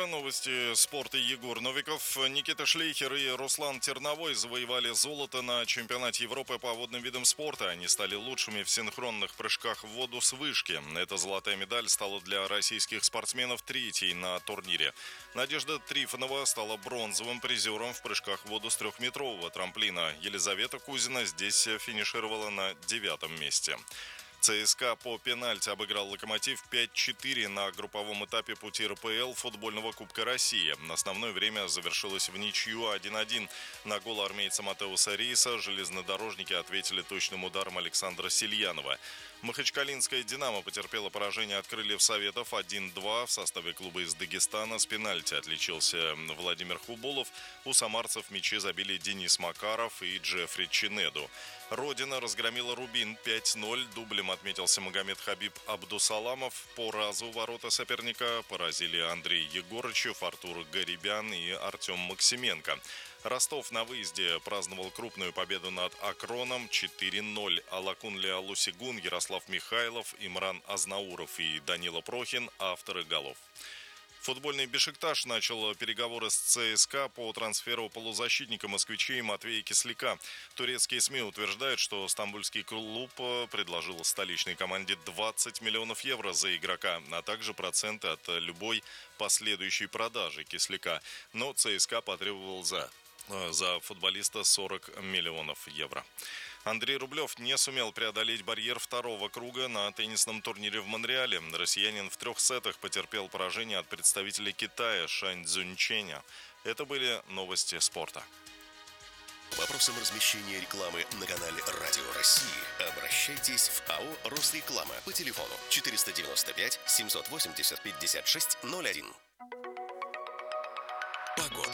Новости спорта. Егор Новиков, Никита Шлейхер и Руслан Терновой завоевали золото на чемпионате Европы по водным видам спорта. Они стали лучшими в синхронных прыжках в воду с вышки. Эта золотая медаль стала для российских спортсменов третьей на турнире. Надежда Трифонова стала бронзовым призером в прыжках в воду с трехметрового трамплина. Елизавета Кузина здесь финишировала на 9-м месте. ЦСКА по пенальти обыграл «Локомотив» 5-4 на групповом этапе пути РПЛ футбольного Кубка России. Основное время завершилось в ничью 1-1. На гол армейца Матеуса Риса железнодорожники ответили точным ударом Александра Сильянова. Махачкалинская «Динамо» потерпела поражение от «Крыльев Советов» 1-2. В составе клуба из Дагестана с пенальти отличился Владимир Хубулов. У самарцев мячи забили Денис Макаров и Джеффри Чинеду. «Родина» разгромила «Рубин» 5-0. Дублем отметился Магомед Хабиб Абдусаламов. По разу ворота соперника поразили Андрей Егорычев, Артур Гарибян и Артем Максименко. Ростов на выезде праздновал крупную победу над Акроном 4-0. Алакун Леалусигун, Ярослав Михайлов, Имран Азнауров и Данила Прохин – авторы голов. Футбольный «Бешикташ» начал переговоры с ЦСКА по трансферу полузащитника москвичей Матвея Кисляка. Турецкие СМИ утверждают, что стамбульский клуб предложил столичной команде 20 миллионов евро за игрока, а также проценты от любой последующей продажи Кисляка. Но ЦСКА потребовал за футболиста 40 миллионов евро. Андрей Рублев не сумел преодолеть барьер второго круга на теннисном турнире в Монреале. Россиянин в 3 сетах потерпел поражение от представителя Китая Шань Цзюньченя. Это были новости спорта. По вопросам размещения рекламы на канале Радио России обращайтесь в АО «Росреклама» по телефону 495 780 5601. Погода.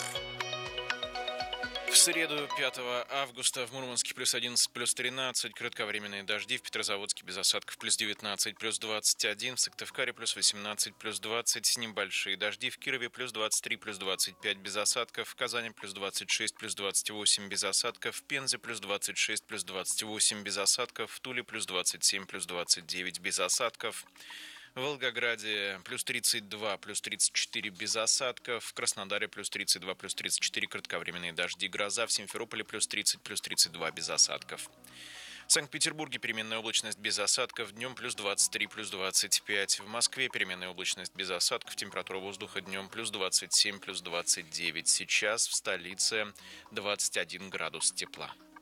В среду, 5 августа, в Мурманске плюс 11, плюс 13, кратковременные дожди, в Петрозаводске без осадков плюс 19, плюс 21, в Сыктывкаре плюс 18, плюс 20, небольшие дожди, в Кирове плюс 23, плюс 25 без осадков, в Казани плюс 26, плюс 28 без осадков, в Пензе плюс 26, плюс 28 без осадков, в Туле плюс 27, плюс 29 без осадков. В Волгограде плюс 32, плюс 34 без осадков, в Краснодаре плюс 32, плюс 34 кратковременные дожди, гроза, в Симферополе плюс 30, плюс 32 без осадков. В Санкт-Петербурге переменная облачность без осадков, днем плюс 23, плюс 25. В Москве переменная облачность без осадков, температура воздуха днем плюс 27, плюс 29. Сейчас в столице 21 градус тепла.